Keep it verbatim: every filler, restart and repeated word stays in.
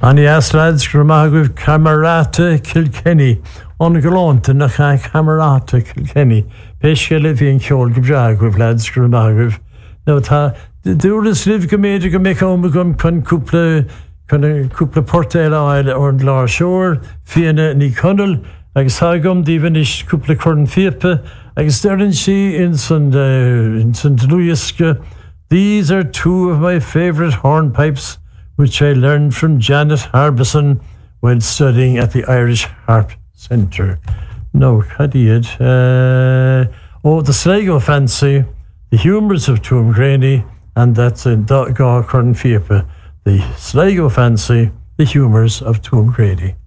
And yes, lads, Gramagov Camerata Kilkenny. On Galanta Nacha Camerata Kilkenny. Peshkelevian Kjol Gbragov, lads, Gramagov. Now, ta, the Duras live Gameda Gamecomagum Con Couple, Con a Couple Portel Isle or Lar Shore, Fiena Ni Cunnel, Agsagum, Divanish Couple Corn Fiepe, Agsterin She in St. in Saint Louis. These are two of my favourite hornpipes, which I learned from Janet Harbison when studying at the Irish Harp Centre. No, Cadiad. Uh, oh, the Sligo Fancy, the Humours of Tuamgraney, and that's in Gaw Corn Fiepe. The Sligo Fancy, the Humours of Tuamgraney.